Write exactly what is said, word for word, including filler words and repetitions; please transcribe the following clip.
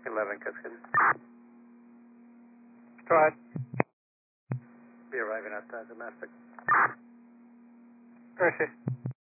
eleven, Cuskin. Stride. Be arriving at uh, domestic. Gracie.